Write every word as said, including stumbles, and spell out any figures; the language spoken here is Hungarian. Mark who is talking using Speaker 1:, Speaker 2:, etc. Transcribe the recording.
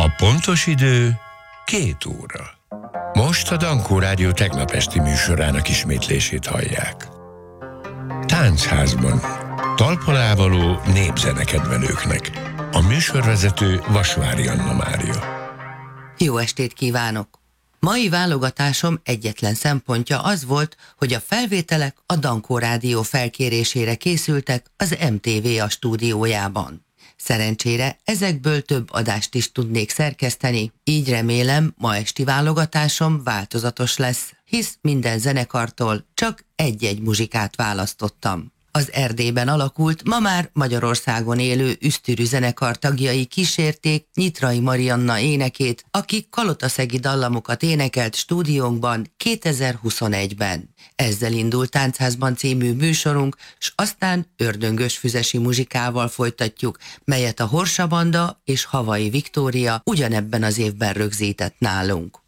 Speaker 1: A pontos idő két óra. Most a Dankó Rádió tegnap esti műsorának ismétlését hallják. Táncházban. Talpalávaló népzenekedvelőknek. A műsorvezető Vasvári Anna Mária.
Speaker 2: Jó estét kívánok! Mai válogatásom egyetlen szempontja az volt, hogy a felvételek a Dankó Rádió felkérésére készültek az em té vé a stúdiójában. Szerencsére ezekből több adást is tudnék szerkeszteni, így remélem ma esti válogatásom változatos lesz, hisz minden zenekartól csak egy-egy muzsikát választottam. Az Erdélyben alakult, ma már Magyarországon élő Üsztürű zenekar tagjai kísérték Nyitrai Marianna énekét, aki kalotaszegi dallamokat énekelt stúdiónkban kétezer-huszonegyben. Ezzel indult Táncházban című műsorunk, s aztán ördöngös füzesi muzsikával folytatjuk, melyet a Horsa Banda és Havai Viktória ugyanebben az évben rögzített nálunk.